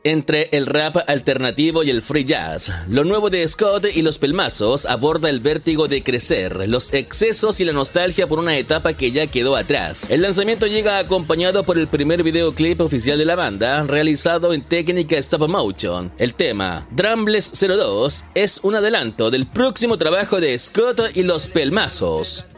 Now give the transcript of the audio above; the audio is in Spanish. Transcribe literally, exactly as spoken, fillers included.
Entre el rap alternativo y el free jazz, lo nuevo de Scott y Los Pelmazos aborda el vértigo de crecer, los excesos y la nostalgia por una etapa que ya quedó atrás. El lanzamiento llega acompañado por el primer videoclip oficial de la banda, realizado en técnica stop motion. El tema, Drumless cero dos, es un adelanto del próximo trabajo de Scott y Los Pelmazos.